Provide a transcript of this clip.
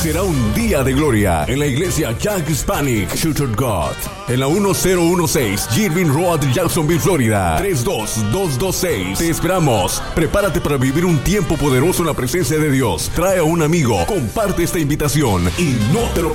Será un día de gloria en la iglesia Jack Hispanic Church of God, en la 1016 Irving Road, Jacksonville, Florida, 32226. Te esperamos. Prepárate para vivir un tiempo poderoso en la presencia de Dios. Trae a un amigo, comparte esta invitación y no te lo